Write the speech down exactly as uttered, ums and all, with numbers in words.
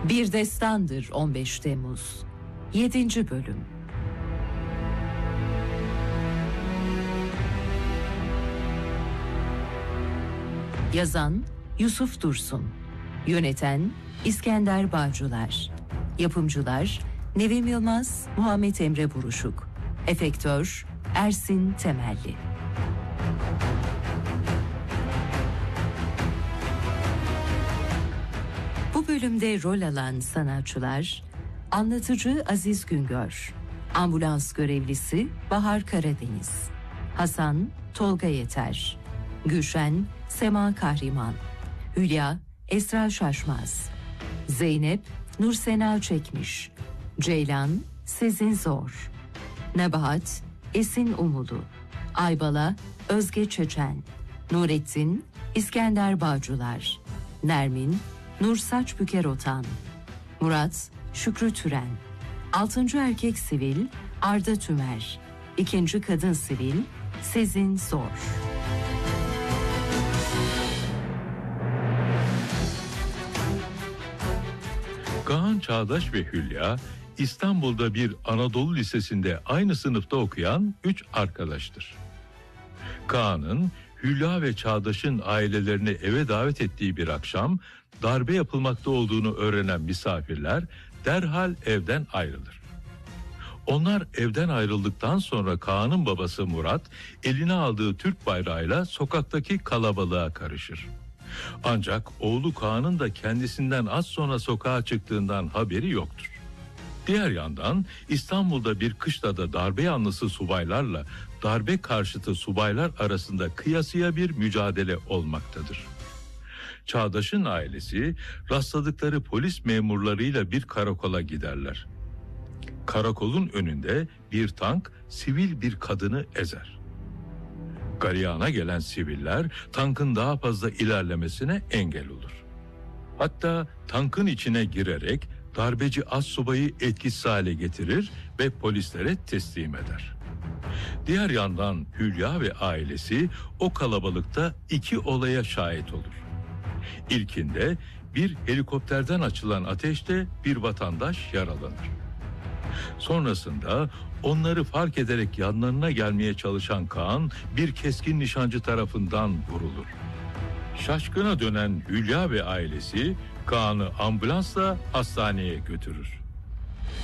Bir Destandır on beş Temmuz yedinci Bölüm. Yazan Yusuf Dursun, yöneten İskender Bağcılar, yapımcılar Nevim Yılmaz, Muhammed Emre Buruşuk, efektör Ersin Temelli. Bu bölümde rol alan sanatçılar: anlatıcı Aziz Güngör, ambulans görevlisi Bahar Karadeniz, Hasan Tolga Yeter, Gülşen Sema Kahriman, Hülya Esra Şaşmaz, Zeynep Nursena Çekmiş, Ceylan Sezin Zor, Nebahat Esin Umudu, Aybala Özge Çeçen, Nurettin İskender Bağcılar, Nermin Nur Saçbüker Otan, Murat Şükrü Türen, altıncı erkek sivil Arda Tümer, ikinci kadın sivil Sezin Zor. Kaan Çağdaş ve Hülya İstanbul'da bir Anadolu Lisesi'nde aynı sınıfta okuyan üç arkadaştır. Kaan'ın Hülya ve Çağdaş'ın ailelerini eve davet ettiği bir akşam darbe yapılmakta olduğunu öğrenen misafirler derhal evden ayrılır. Onlar evden ayrıldıktan sonra Kaan'ın babası Murat eline aldığı Türk bayrağıyla sokaktaki kalabalığa karışır. Ancak oğlu Kaan'ın da kendisinden az sonra sokağa çıktığından haberi yoktur. Diğer yandan İstanbul'da bir kışlada darbe yanlısı subaylarla darbe karşıtı subaylar arasında kıyasıya bir mücadele olmaktadır. Çağdaş'ın ailesi rastladıkları polis memurlarıyla bir karakola giderler. Karakolun önünde bir tank sivil bir kadını ezer. Galeyana gelen siviller tankın daha fazla ilerlemesine engel olur. Hatta tankın içine girerek darbeci astsubayı etkisiz hale getirir ve polislere teslim eder. Diğer yandan Hülya ve ailesi o kalabalıkta iki olaya şahit olur. İlkinde bir helikopterden açılan ateşte bir vatandaş yaralanır. Sonrasında onları fark ederek yanlarına gelmeye çalışan Kaan bir keskin nişancı tarafından vurulur. Şaşkına dönen Hülya ve ailesi Kaan'ı ambulansla hastaneye götürür.